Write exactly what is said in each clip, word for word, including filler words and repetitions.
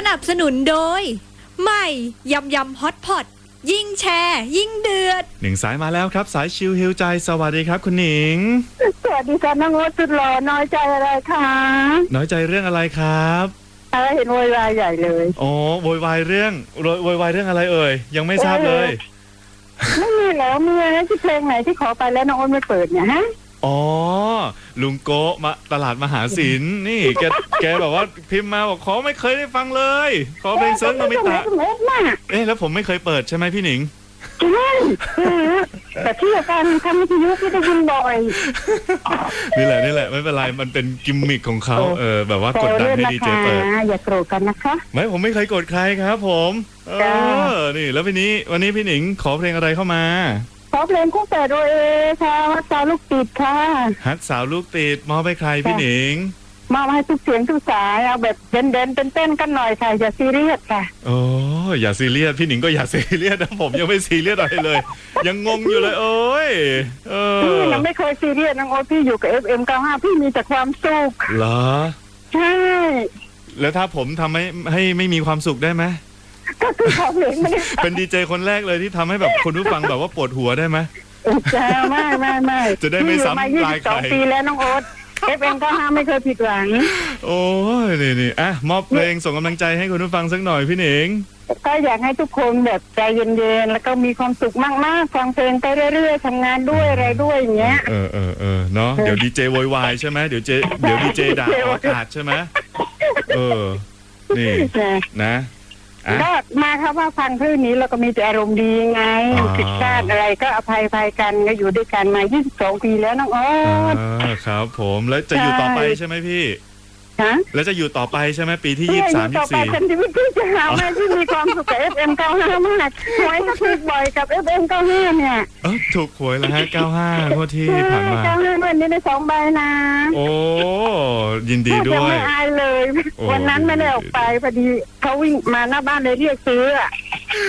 นับสนุนโดยใหม่ยำยำฮอตพอตยิ่งแชร์ยิ่งเดือดหนึ่งสายมาแล้วครับสายชิลฮิวใจสวัสดีครับคุณหนิงสวัสดีค่ะน้องโอ๊ตสุดหล่อน้อยใจอะไรคะน้อยใจเรื่องอะไรครับเออเห็นโวยวายใหญ่เลยอ๋อโวยวายเรื่องโวยวายเรื่องอะไรเอ่ยยังไม่ทราบเลยไม่มีแล้วมีอะไรที่เพลงไหนที่ขอไปแล้วน้องโอ๊ตไม่เปิดเนี่ยฮะอ๋อลุงโกะมาตลาดมหาศิลป์นี่แกแกแบบว่าพิมพ์มาบอกขอไม่เคยได้ฟังเลยขอเพลงเซิร์ฟโนมิตะเอ๊ะแล้วผมไม่เคยเปิดใช่ไหมพี่หนิงใช่แต่ที่การทำวิทยุที่ได้ยินบ่อยนี่แหละนี่แหละไม่เป็นไรมันเป็นกิมมิคของเขาเออแบบว่ากดดันให้ดีเจเปิดอย่าโกรธกันนะคะไม่ผมไม่เคยกดใครครับผมเออนี่แล้ววันนี้วันนี้พี่หนิงขอเพลงอะไรเข้ามาขอเพลงคู่แต่โดยเอค่ะฮักสาวลูกติดค่ะฮักสาวลูกติดมอบให้ใครพี่หนิงมอบให้ทุกเสียงทุกสายเอาแบบเด่นเด่นเต้นๆกันหน่อยค่ะอย่าซีเรียสค่ะโอ้อย่าซีเรียสพี่หนิงก็อย่าซีเรียสนะผมยังไม่ซีเรียสอะไรเลยยังงงอยู่เลยโอ้ยเออพี่ยังไม่เคยซีเรียสน้องโอ๊ตพี่อยู่กับ เอฟ เอ็ม เก้าสิบห้าพี่มีแต่ความสุขเหรอใช่แล้วถ้าผมทำให้ให้ไม่มีความสุขได้ไหมก็คือเขาเองไม่ได้เป็นดีเจคนแรกเลยที่ทำให้แบบคนผู้ฟังแบบว่าปวดหัวได้ไหมจะไม่ไม่ไม่จะได้ไม่ซ้ำลายใครปีแล้วน้องโอ๊ตเอฟเอ็มก็ห้ามไม่เคยผิดหวังโอ้ยนี่นี่อ่ะมอบเพลงส่งกำลังใจให้คุณผู้ฟังสักหน่อยพี่หนิงก็อยากให้ทุกคนแบบใจเย็นๆแล้วก็มีความสุขมากๆฟังเพลงไปเรื่อยๆทำงานด้วยอะไรด้วยอย่างเงี้ยเออเออเออเนาะเดี๋ยวดีเจโวยวายใช่ไหมเดี๋ยวเจเดี๋ยวดีเจด่าออกอากาศใช่ไหมเออนี่นะก็มาครับว่าฟังเพลงนี้เราก็มีแต่อารมณ์ดีไงผิดพลาดอะไรก็อภัยภัยกันก็อยู่ด้วยกันมายี่สิบสองปีแล้วน้องโอ๊ตครับผมแล้วจะอยู่ต่อไปใช่ไหมพี่แล้วจะอยู่ต่อไปใช่ไหมปีที่ยี่สิบสามยี่สิบสี่ต่อไปเป็นชีวิตที่จะหาแม่ที่มีความสุขกับ เอฟ เอ็ม เก้าสิบห้ามากหวยก็ถูกบ่อยกับ เอฟ เอ็ม เก้าสิบห้าเนี่ยเออถูกหวยแล้วฮะเก้าสิบห้างวดที่ผ่านมาเก้าสิบห้าวันนี้ได้สองใบนะโอ้ยินดีด้วยยังไม่อายเลยวันนั้นไม่ได้ออกไปพอดีเขาวิ่งมาหน้าบ้านเลยเรียกซื้ออ่ะ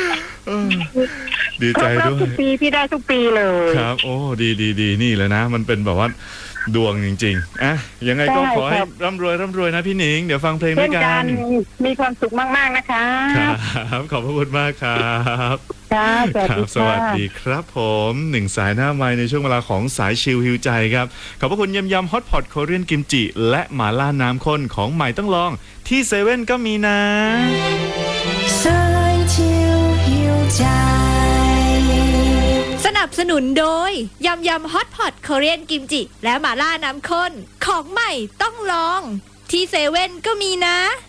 ดีใจด้วยทุกปีพี่ได้ทุกปีเลยครับโอ้ดีดีดีนี่เลยนะมันเป็นแบบว่าดวงจริงๆอ่ะยังไงก็ขอให้ร่ำรวยร่ำรวยนะพี่หนิงเดี๋ยวฟังเพลงด้วยกันมีความสุขมากๆนะคะครับขอบพระคุณมากครับครับสวัสดีครับผมหนึ่งสายหน้าไมค์ในช่วงเวลาของสายชิลฮิวใจครับขอบพระคุณยำยำฮอตพอตโคเรียนกิมจิและหม่าล่าน้ำข้นของใหม่ต้องลองที่เซเว่นก็มีนะสายชิลฮิวใจสนับสนุนโดยยำยำฮอตพอตโคเรียนกิมจิและหม่าล่าน้ำข้นของใหม่ต้องลองที่เซเว่นก็มีนะ